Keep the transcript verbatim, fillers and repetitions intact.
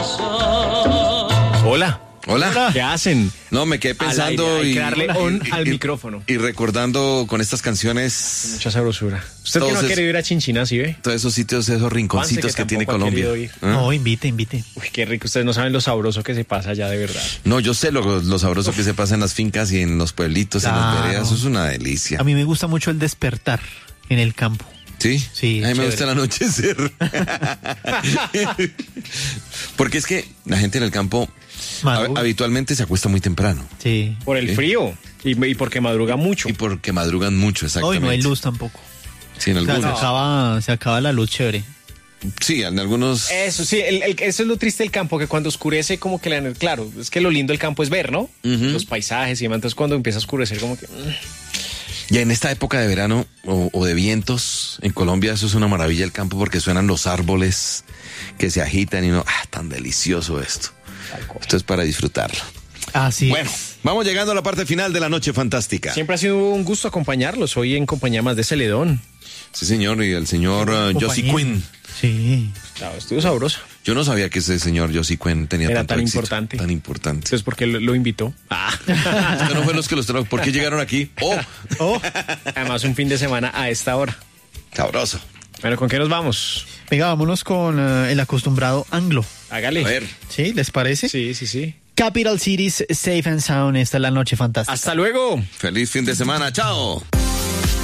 Hola. Hola. ¿Qué hacen? No, me quedé pensando Hay y, que darle on y- al y- micrófono. y recordando con estas canciones Mucha sabrosura. Usted que no ha Entonces- querido ir a Chinchina, ¿sí ve? todos esos sitios, esos rinconcitos Juanse, que que, tiene tampoco ha Colombia. querido ir. ¿Ah? No, invite, invite. Uy, qué rico. Ustedes no saben lo sabroso que se pasa allá, de verdad. No, yo sé lo, lo sabroso que se pasa en las fincas y en los pueblitos, en las Claro. veredas. Eso es una delicia. A mí me gusta mucho el despertar en el campo. ¿Sí? Sí, A mí me chévere. gusta el anochecer. Porque es que la gente en el campo Madruga. hab- habitualmente se acuesta muy temprano. Sí. Por el Sí. frío y, y porque madruga mucho. Y porque madrugan mucho, Hoy exactamente. no hay luz tampoco. Sí, en O sea, se, algunos. acaba, se acaba la luz chévere. Sí, en algunos. Eso sí, el- el- eso es lo triste del campo, que cuando oscurece como que la... Claro, es que lo lindo del campo es ver, ¿no? Los paisajes y demás. Entonces cuando empieza a oscurecer como que... mm. Ya en esta época de verano o, o de vientos en Colombia, eso es una maravilla el campo porque suenan los árboles que se agitan y no, ah, tan delicioso esto. Esto es para disfrutarlo. Así Bueno, vamos llegando a la parte final de la noche fantástica. Siempre ha sido un gusto acompañarlos. Hoy en compañía más de Celedón. Sí, señor, y el señor uh, Josie compañía. Quinn. Sí. Claro, estuvo sabroso. Yo no sabía que ese señor Josie Quinn tenía Era tanto tan éxito, importante. Tan importante. Entonces, ¿por qué lo, lo invitó? Ah. Usted no fue los que los trajo. ¿Por qué llegaron aquí? Oh, Oh, Además, un fin de semana a esta hora. sabroso. Bueno, ¿con qué nos vamos? venga, vámonos con eh, el acostumbrado anglo. Hágale. A ver. ¿Sí? ¿Les parece? Sí, sí, sí. Capital Cities, Safe and Sound. Esta es la noche fantástica. Hasta luego. Feliz fin de semana. Chao.